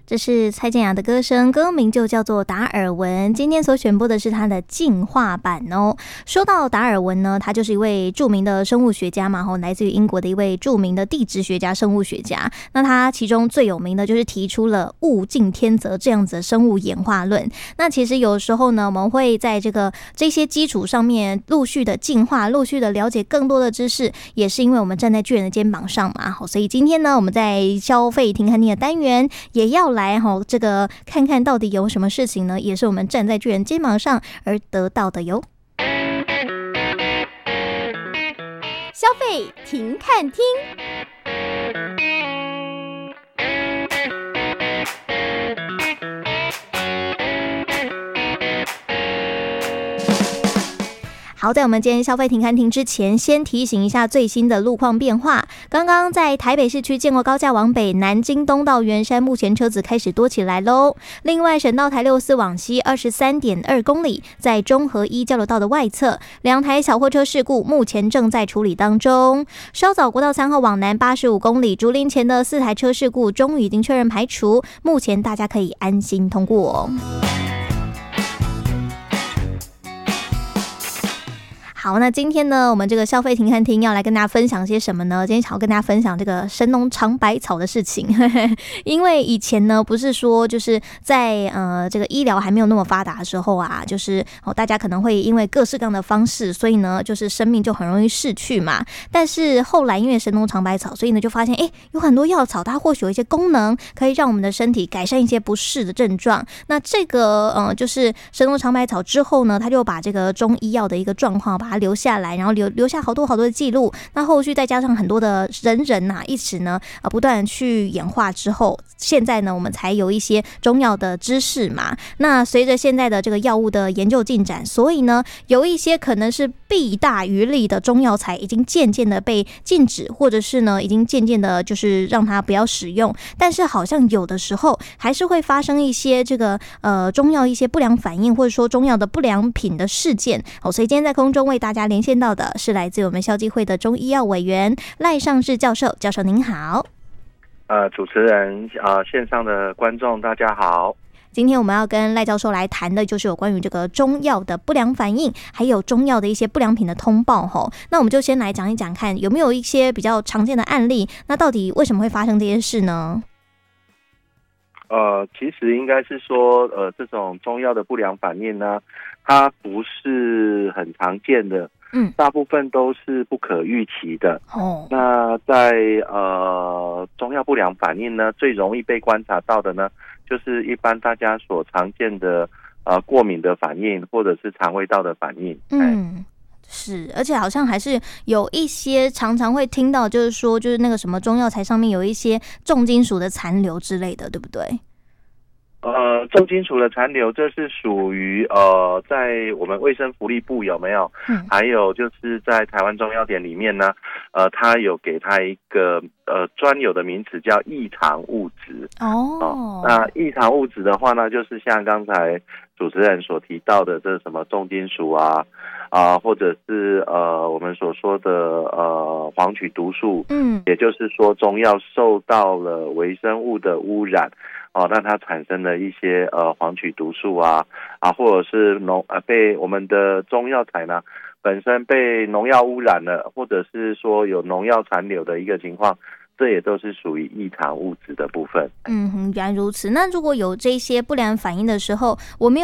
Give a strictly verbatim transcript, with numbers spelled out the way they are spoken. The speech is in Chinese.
这是蔡健雅的歌声，歌名就叫做达尔文。今天所选播的是他的进化版哦。说到达尔文呢，他就是一位著名的生物学家嘛，来自于英国的一位著名的地质学家、生物学家。那他其中最有名的就是提出了物竞天择这样子的生物演化论。那其实有时候呢，我们会在这个这些基础上面陆续的进化，陆续的了解更多的知识，也是因为我们站在巨人的肩膀上嘛。所以今天呢，我们在消费停看听的单元也要来这个看看到底有什么事情呢，也是我们站在巨人肩膀上而得到的哟。 消费停看听。 好，在我们今天消费停看停之前，先提醒一下最新的路况变化。刚刚在台北市区建国高架往北，南京东到圆山，目前车子开始多起来喽。另外，省道台六四往西二十三点二公里，在中和一交流道的外侧，两台小货车事故目前正在处理当中。稍早国道三号往南八十五公里，竹林前的四台车事故终于已经确认排除，目前大家可以安心通过哦。好，那今天呢，我们这个消费停看听要来跟大家分享些什么呢？今天想要跟大家分享这个神农尝百草的事情，因为以前呢，不是说就是在呃这个医疗还没有那么发达的时候啊，就是哦大家可能会因为各式各样的方式，所以呢就是生命就很容易逝去嘛。但是后来因为神农尝百草，所以呢就发现哎有很多药草它或许有一些功能可以让我们的身体改善一些不适的症状。那这个呃就是神农尝百草之后呢，他就把这个中医药的一个状况把它留下来，然后留留下好多好多的记录。那后续再加上很多的人人呐、啊，一直呢呃不断去演化之后，现在呢我们才有一些中药的知识嘛。那随着现在的这个药物的研究进展，所以呢有一些可能是弊大于利的中药材已经渐渐的被禁止，或者是呢已经渐渐的就是让它不要使用。但是好像有的时候还是会发生一些这个呃中药一些不良反应，或者说中药的不良品的事件。哦，所以今天在空中为大家连线到的是来自我们消基会的中医药委员赖尚志教授。教授您好。 呃，主持人呃，线上的观众大家好。 今天我们要跟赖教授来谈的就是有关于这个中药的不良反应，还有中药的一些不良品的通报吼。那我们就先来讲一讲看有没有一些比较常见的案例，那到底为什么会发生这件事呢？ 呃，其实应该是说，呃，这种中药的不良反应呢，它不是很常见的，嗯，大部分都是不可预期的。哦，那在呃中药不良反应呢，最容易被观察到的呢，就是一般大家所常见的呃过敏的反应，或者是肠胃道的反应。嗯。 是，而且好像还是有一些常常会听到，就是说，就是那个什么中药材上面有一些重金属的残留之类的，对不对？ 呃，重金属的残留，这是属于呃，在我们卫生福利部有没有？嗯，还有就是在台湾中药典里面呢，呃，它有给它一个呃专有的名词叫异常物质。哦，哦那异常物质的话呢，就是像刚才主持人所提到的，这什么重金属啊。啊、呃，或者是呃，我们所说的呃黄曲毒素，嗯，也就是说中药受到了微生物的污染，哦、呃，让它产生了一些呃黄曲毒素啊啊，或者是农呃被我们的中药材呢本身被农药污染了，或者是说有农药残留的一个情况。这也都是属于异常物质的部分。 嗯哼，原来如此。那如果有这些不良反应的时候，我们